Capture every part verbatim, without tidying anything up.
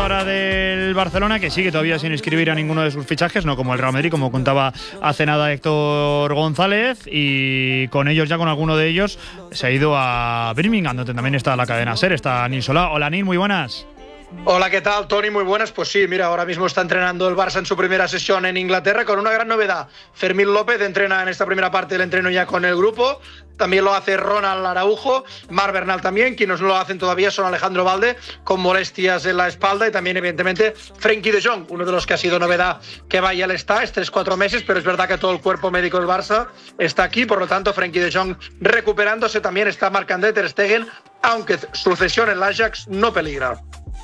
ahora del Barcelona, que sigue todavía sin inscribir a ninguno de sus fichajes, no como el Real Madrid, como contaba hace nada Héctor González, y con ellos, ya con alguno de ellos, se ha ido a Birmingham, donde también está la cadena SER, está Nil Solá. Hola Nil, muy buenas. Hola, ¿qué tal, Tony? Muy buenas. Pues sí, mira, ahora mismo está entrenando el Barça en su primera sesión en Inglaterra con una gran novedad. Fermín López entrena en esta primera parte del entreno ya con el grupo. También lo hace Ronald Araujo, Marc Bernal también. Quienes no lo hacen todavía son Alejandro Balde, con molestias en la espalda, y también, evidentemente, Frenkie de Jong, uno de los que ha sido novedad que vaya al está, es tres cuatro meses, pero es verdad que todo el cuerpo médico del Barça está aquí, por lo tanto, Frenkie de Jong recuperándose. También está Marc-André ter Stegen, aunque su cesión en el Ajax no peligra.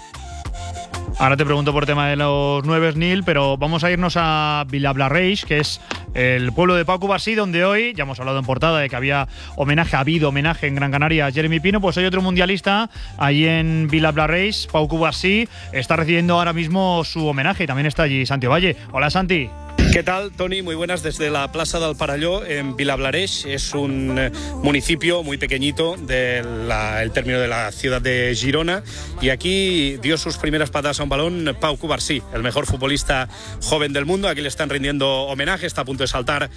Ahora te pregunto por tema de los nueves, Nil, pero vamos a irnos a Vilablareix, que es el pueblo de Pau Cubarsí, donde hoy, ya hemos hablado en portada de que había homenaje, ha habido homenaje en Gran Canaria a Jeremy Pino, pues hay otro mundialista allí en Vilablareix. Pau Cubarsí está recibiendo ahora mismo su homenaje, y también está allí Santi Ovalle. Hola, Santi. ¿Qué tal, Toni? Muy buenas desde la Plaza del Parelló en Vilablareix. Es un eh, municipio muy pequeñito del término de la ciudad de Girona, y aquí dio sus primeras patadas a un balón Pau Cubarsí, el mejor futbolista joven del mundo. Aquí le están rindiendo homenaje, está a punto de saltar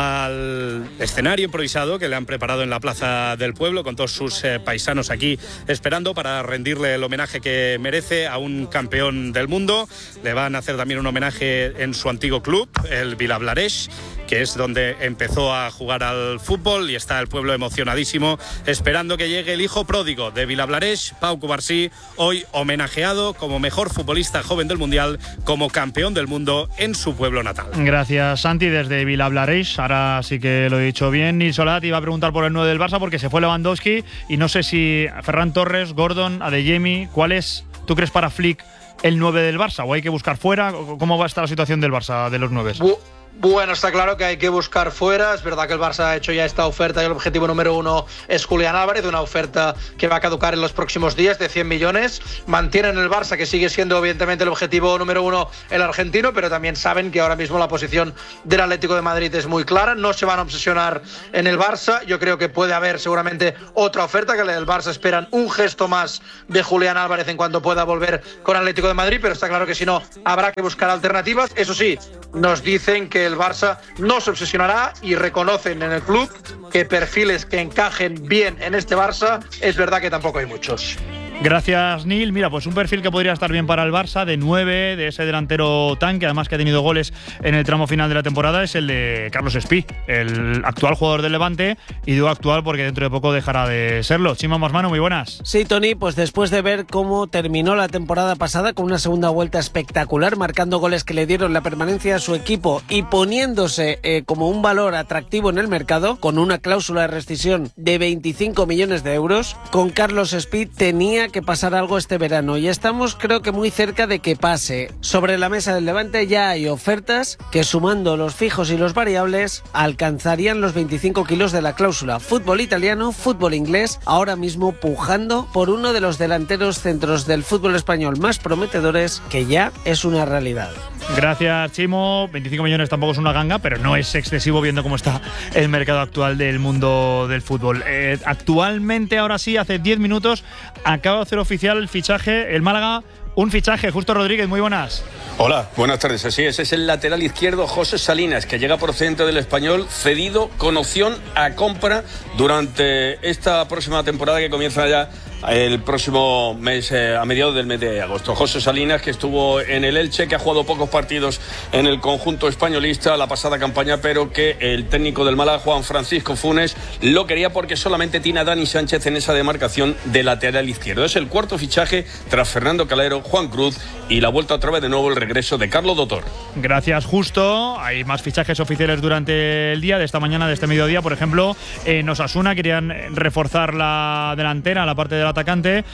al escenario improvisado que le han preparado en la Plaza del Pueblo, con todos sus eh, paisanos aquí esperando para rendirle el homenaje que merece a un campeón del mundo. Le van a hacer también un homenaje en su antiguo club, el Vilablareix, que es donde empezó a jugar al fútbol, y está el pueblo emocionadísimo esperando que llegue el hijo pródigo de Vilablareix, Pau Cubarsí, hoy homenajeado como mejor futbolista joven del mundial, como campeón del mundo en su pueblo natal. Gracias, Santi, desde Vilablareix. Ahora sí que lo he dicho bien. Nil Solá te iba a preguntar por el nueve del Barça, porque se fue Lewandowski, y no sé si Ferran Torres, Gordon, Adeyemi, ¿cuál es, tú crees, para Flick el nueve del Barça, o hay que buscar fuera? ¿Cómo va a estar la situación del Barça, de los nueve? Bu- Bueno, está claro que hay que buscar fuera. Es verdad que el Barça ha hecho ya esta oferta, y el objetivo número uno es Julián Álvarez, una oferta que va a caducar en los próximos días, de cien millones. Mantienen el Barça, que sigue siendo evidentemente el objetivo número uno, el argentino, pero también saben que ahora mismo la posición del Atlético de Madrid es muy clara. No se van a obsesionar en el Barça. Yo creo que puede haber seguramente otra oferta, que el Barça esperan un gesto más de Julián Álvarez en cuanto pueda volver con Atlético de Madrid, pero está claro que si no, habrá que buscar alternativas. Eso sí, nos dicen que el Barça no se obsesionará, y reconocen en el club que perfiles que encajen bien en este Barça, es verdad que tampoco hay muchos. Gracias, Nil. Mira, pues un perfil que podría estar bien para el Barça, de nueve, de ese delantero tanque, además que ha tenido goles en el tramo final de la temporada, es el de Carlos Espí, el actual jugador del Levante, y digo actual porque dentro de poco dejará de serlo. Chima Masmano, muy buenas. Sí, Tony, pues después de ver cómo terminó la temporada pasada con una segunda vuelta espectacular, marcando goles que le dieron la permanencia a su equipo y poniéndose eh, como un valor atractivo en el mercado, con una cláusula de rescisión de veinticinco millones de euros, con Carlos Espí tenía que pasar algo este verano, y estamos, creo que muy cerca de que pase. Sobre la mesa del Levante ya hay ofertas que, sumando los fijos y los variables, alcanzarían los veinticinco kilos de la cláusula. Fútbol italiano, fútbol inglés, ahora mismo pujando por uno de los delanteros centros del fútbol español más prometedores, que ya es una realidad. Gracias, Chimo. veinticinco millones tampoco es una ganga, pero no es excesivo viendo cómo está el mercado actual del mundo del fútbol. Eh, actualmente, ahora sí, hace diez minutos, acaba de hacer oficial el fichaje, el Málaga, un fichaje. Justo Rodríguez, muy buenas. Hola, buenas tardes. Así es, es el lateral izquierdo José Salinas, que llega procedente del Español, cedido con opción a compra durante esta próxima temporada, que comienza ya el próximo mes, eh, a mediados del mes de agosto. José Salinas, que estuvo en el Elche, que ha jugado pocos partidos en el conjunto españolista la pasada campaña, pero que el técnico del Málaga, Juan Francisco Funes, lo quería porque solamente tiene a Dani Sánchez en esa demarcación de lateral izquierdo. Es el cuarto fichaje tras Fernando Calero, Juan Cruz y la vuelta otra vez de nuevo el regreso de Carlos Dotor. Gracias, Justo. Hay más fichajes oficiales durante el día, de esta mañana, de este mediodía. Por ejemplo, en Osasuna querían reforzar la delantera, la parte de la atacante,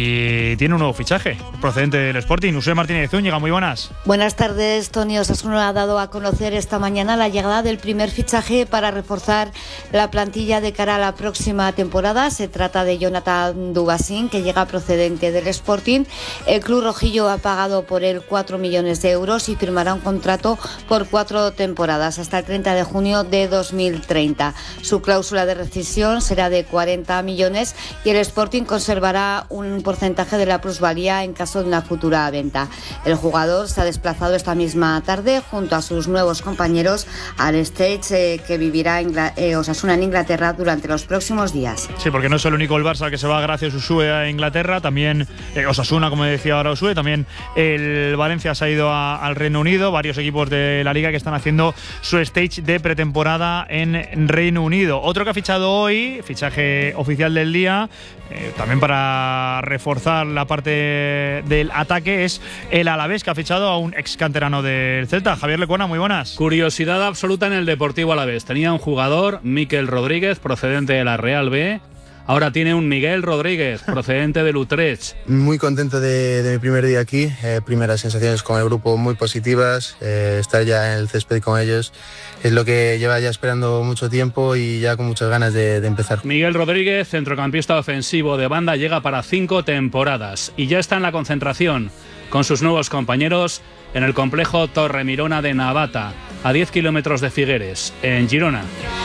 y tiene un nuevo fichaje procedente del Sporting. Usé Martínez Zúñiga, muy buenas. Buenas tardes, Tony. Osasuna ha dado a conocer esta mañana la llegada del primer fichaje para reforzar la plantilla de cara a la próxima temporada. Se trata de Jonathan Dubasín, que llega procedente del Sporting. El club rojillo ha pagado por él cuatro millones de euros y firmará un contrato por cuatro temporadas hasta el treinta de junio de dos mil treinta. Su cláusula de rescisión será de cuarenta millones, y el Sporting con conservará un porcentaje de la plusvalía en caso de una futura venta. El jugador se ha desplazado esta misma tarde junto a sus nuevos compañeros al stage eh, que vivirá Ingl- eh, Osasuna en Inglaterra durante los próximos días. Sí, porque no es el único el Barça que se va gracias a Usue a Inglaterra, también eh, Osasuna, como decía ahora Usue, también el Valencia se ha ido a, al Reino Unido, varios equipos de la Liga que están haciendo su stage de pretemporada en Reino Unido. Otro que ha fichado hoy, fichaje oficial del día, eh, también para reforzar la parte del ataque, es el Alavés, que ha fichado a un ex canterano del Celta. Javier Lecuona, muy buenas. Curiosidad absoluta en el Deportivo Alavés. Tenía un jugador, Miquel Rodríguez, procedente de la Real B. Ahora tiene un Miguel Rodríguez, procedente del Utrecht. Muy contento de, de mi primer día aquí. Eh, primeras sensaciones con el grupo muy positivas. Eh, estar ya en el césped con ellos es lo que lleva ya esperando mucho tiempo y ya con muchas ganas de, de empezar. Miguel Rodríguez, centrocampista ofensivo de banda, llega para cinco temporadas y ya está en la concentración con sus nuevos compañeros en el complejo Torremirona de Navata, a diez kilómetros de Figueres, en Girona.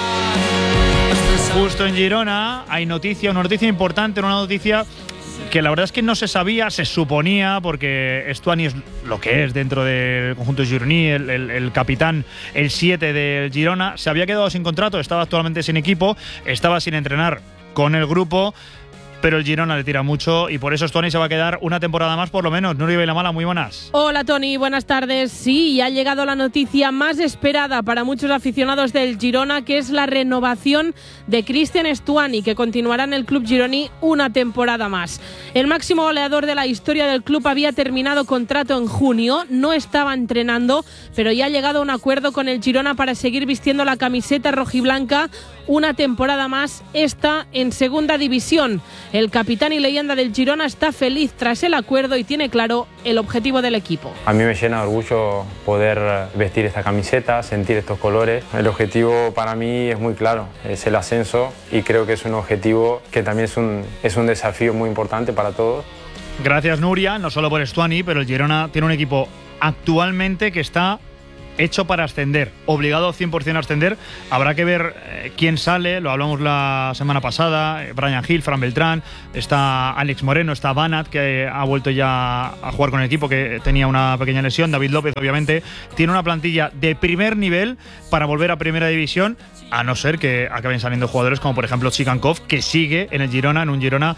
Justo en Girona hay noticia, una noticia importante, una noticia que la verdad es que no se sabía, se suponía, porque Stuani es lo que es dentro del conjunto gironí, el, el, el capitán, el siete del Girona. Se había quedado sin contrato, estaba actualmente sin equipo, estaba sin entrenar con el grupo, pero el Girona le tira mucho y por eso Stuani se va a quedar una temporada más por lo menos. Nuria Vilamala, muy buenas. Hola Tony, buenas tardes. Sí, ha llegado la noticia más esperada para muchos aficionados del Girona, que es la renovación de Cristian Stuani, que continuará en el club gironí una temporada más. El máximo goleador de la historia del club había terminado contrato en junio, no estaba entrenando, pero ya ha llegado a un acuerdo con el Girona para seguir vistiendo la camiseta rojiblanca una temporada más, esta en segunda división. El capitán y leyenda del Girona está feliz tras el acuerdo y tiene claro el objetivo del equipo. A mí me llena de orgullo poder vestir esta camiseta, sentir estos colores. El objetivo para mí es muy claro, es el ascenso y creo que es un objetivo que también es un, es un desafío muy importante para todos. Gracias Nuria, no solo por Stuani, pero el Girona tiene un equipo actualmente que está hecho para ascender, obligado cien por ciento a ascender. Habrá que ver eh, quién sale, lo hablamos la semana pasada, eh, Brian Hill, Fran Beltrán, está Alex Moreno, está Banat, que ha vuelto ya a jugar con el equipo, que tenía una pequeña lesión, David López obviamente. Tiene una plantilla de primer nivel para volver a primera división, a no ser que acaben saliendo jugadores como por ejemplo Chikankov, que sigue en el Girona, en un Girona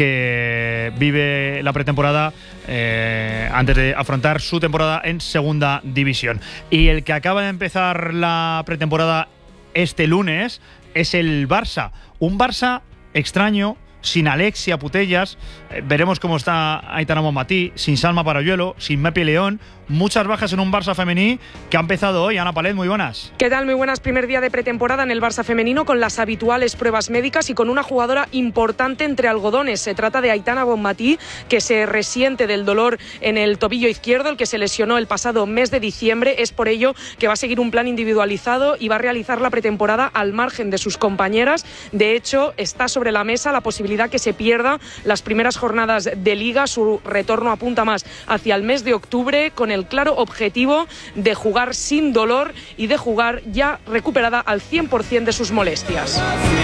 que vive la pretemporada eh, antes de afrontar su temporada en segunda división. Y el que acaba de empezar la pretemporada este lunes es el Barça. Un Barça extraño, sin Alexia Putellas. Eh, veremos cómo está Aitana Bonmatí, sin Salma Parayuelo, sin Mepi León. Muchas bajas en un Barça femení que ha empezado hoy. Ana Palet, muy buenas. ¿Qué tal? Muy buenas. Primer día de pretemporada en el Barça femenino con las habituales pruebas médicas y con una jugadora importante entre algodones. Se trata de Aitana Bonmatí, que se resiente del dolor en el tobillo izquierdo, el que se lesionó el pasado mes de diciembre. Es por ello que va a seguir un plan individualizado y va a realizar la pretemporada al margen de sus compañeras. De hecho, está sobre la mesa la posibilidad que se pierda las primeras jornadas de Liga. Su retorno apunta más hacia el mes de octubre, con el claro objetivo de jugar sin dolor y de jugar ya recuperada al cien por ciento de sus molestias.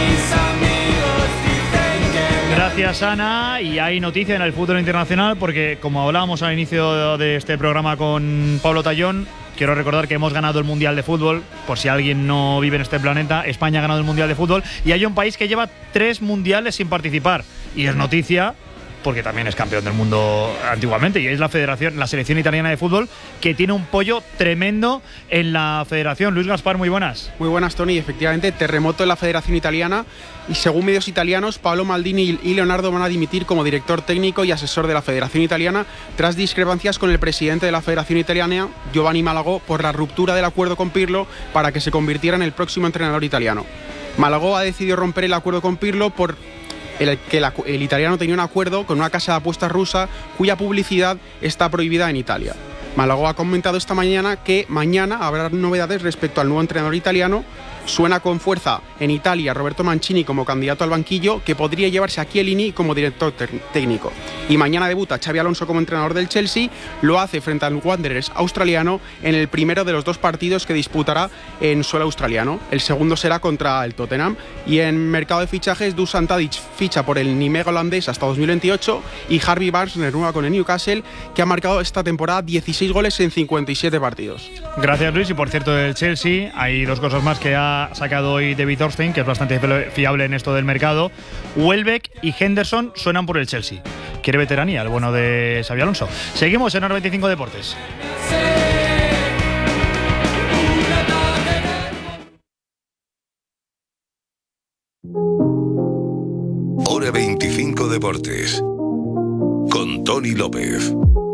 Gracias Ana, y hay noticia en el fútbol internacional porque, como hablábamos al inicio de este programa con Pablo Tallón, quiero recordar que hemos ganado el Mundial de Fútbol. Por si alguien no vive en este planeta, España ha ganado el Mundial de Fútbol y hay un país que lleva tres mundiales sin participar, y es noticia porque también es campeón del mundo antiguamente, y es la federación, la selección italiana de fútbol, que tiene un pollo tremendo en la federación. Luis Gaspar, muy buenas. Muy buenas, Tony. Efectivamente, terremoto en la federación italiana, y según medios italianos, Paolo Maldini y Leonardo van a dimitir como director técnico y asesor de la federación italiana tras discrepancias con el presidente de la federación italiana, Giovanni Malagò, por la ruptura del acuerdo con Pirlo para que se convirtiera en el próximo entrenador italiano. Malagò ha decidido romper el acuerdo con Pirlo por el que la, el italiano tenía un acuerdo con una casa de apuestas rusa cuya publicidad está prohibida en Italia. Malagó ha comentado esta mañana que mañana habrá novedades respecto al nuevo entrenador italiano. Suena con fuerza en Italia Roberto Mancini como candidato al banquillo, que podría llevarse a Chiellini como director técnico. Y mañana debuta Xabi Alonso como entrenador del Chelsea, lo hace frente al Wanderers australiano en el primero de los dos partidos que disputará en suelo australiano. El segundo será contra el Tottenham. Y en mercado de fichajes, Dusan Tadic ficha por el Nijmegen holandés hasta dos mil veintiocho y Harvey Barnes renueva con el Newcastle, que ha marcado esta temporada dieciséis goles en cincuenta y siete partidos. Gracias, Luis. Y por cierto, del Chelsea hay dos cosas más que ha sacado hoy David Ornstein, que es bastante fiable en esto del mercado. Welbeck y Henderson suenan por el Chelsea. Quiere veteranía el bueno de Xabi Alonso. Seguimos en Hora veinticinco Deportes. Hora veinticinco Deportes con Tony López.